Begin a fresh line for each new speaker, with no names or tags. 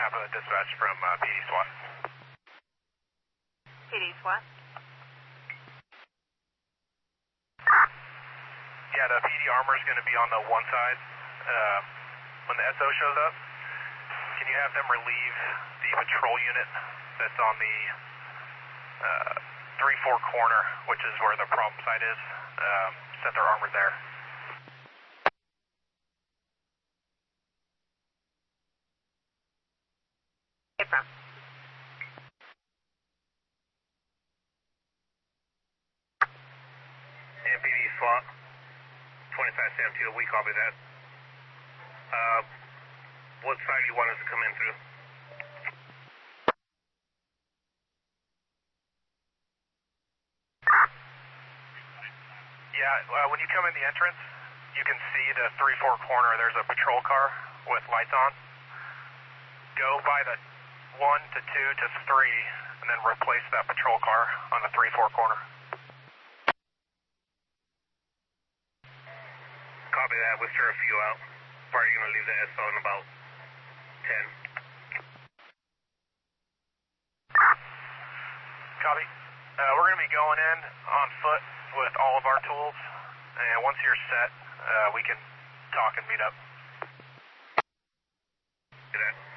have a dispatch from PD SWAT.
PD SWAT?
Yeah, the PD armor is going to be on the one side. When the SO shows up, can you have them relieve the patrol unit that's on the 3-4 corner, which is where the problem site is? Set their armor there.
April.
MPD SWAT, 25 Sam 2, we copy that. What side do you want us to come in through?
Yeah, when you come in the entrance, you can see the 3-4 corner. There's a patrol car with lights on. Go by the 1 to 2 to 3, and then replace that patrol car on the 3-4 corner.
Copy that, we'll sure a few out. Probably going to leave the SO in about 10.
Copy. We're going to be going in on foot with all of our tools, and once you're set, we can talk and meet up.
Do that.